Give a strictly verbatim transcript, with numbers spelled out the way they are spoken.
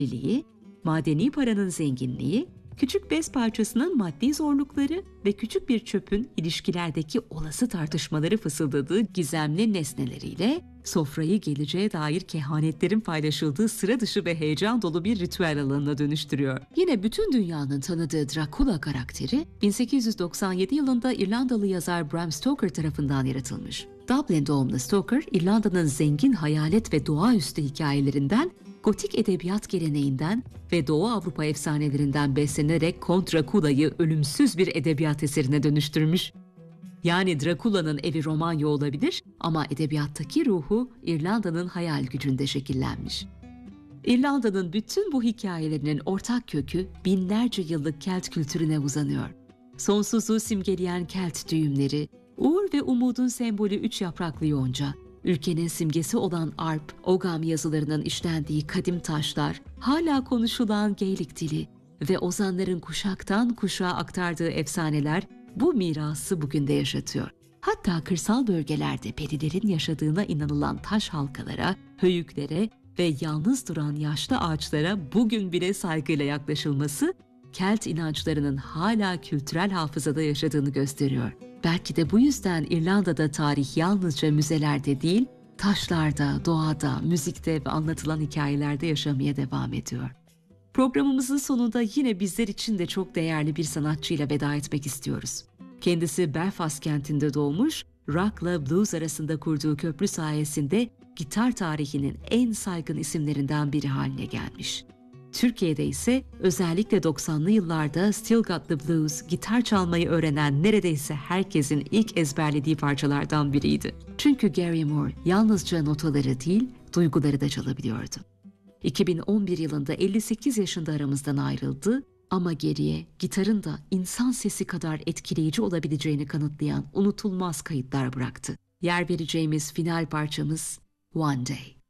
Liliği, madeni paranın zenginliği, küçük bez parçasının maddi zorlukları ve küçük bir çöpün ilişkilerdeki olası tartışmaları fısıldadığı gizemli nesneleriyle sofrayı geleceğe dair kehanetlerin paylaşıldığı sıra dışı ve heyecan dolu bir ritüel alanına dönüştürüyor. Yine bütün dünyanın tanıdığı Dracula karakteri bin sekiz yüz doksan yedi yılında İrlandalı yazar Bram Stoker tarafından yaratılmış. Dublin doğumlu Stoker, İrlanda'nın zengin hayalet ve doğaüstü hikayelerinden, gotik edebiyat geleneğinden ve Doğu Avrupa efsanelerinden beslenerek Kont Dracula'yı ölümsüz bir edebiyat eserine dönüştürmüş. Yani Dracula'nın evi Romanya olabilir ama edebiyattaki ruhu İrlanda'nın hayal gücünde şekillenmiş. İrlanda'nın bütün bu hikayelerinin ortak kökü binlerce yıllık Kelt kültürüne uzanıyor. Sonsuzluğu simgeleyen Kelt düğümleri, uğur ve umudun sembolü üç yapraklı yonca, ülkenin simgesi olan arp, ogam yazılarının işlendiği kadim taşlar, hala konuşulan Gaelic dili ve ozanların kuşaktan kuşağa aktardığı efsaneler bu mirası bugün de yaşatıyor. Hatta kırsal bölgelerde perilerin yaşadığına inanılan taş halkalara, höyüklere ve yalnız duran yaşlı ağaçlara bugün bile saygıyla yaklaşılması, Kelt inançlarının hala kültürel hafızada yaşadığını gösteriyor. Belki de bu yüzden İrlanda'da tarih yalnızca müzelerde değil, taşlarda, doğada, müzikte ve anlatılan hikayelerde yaşamaya devam ediyor. Programımızın sonunda yine bizler için de çok değerli bir sanatçıyla veda etmek istiyoruz. Kendisi Belfast kentinde doğmuş, rock'la blues arasında kurduğu köprü sayesinde gitar tarihinin en saygın isimlerinden biri haline gelmiş. Türkiye'de ise özellikle doksanlı yıllarda Still Got the Blues, gitar çalmayı öğrenen neredeyse herkesin ilk ezberlediği parçalardan biriydi. Çünkü Gary Moore yalnızca notaları değil, duyguları da çalabiliyordu. iki bin on bir yılında elli sekiz yaşında aramızdan ayrıldı ama geriye gitarın da insan sesi kadar etkileyici olabileceğini kanıtlayan unutulmaz kayıtlar bıraktı. Yer vereceğimiz final parçamız One Day.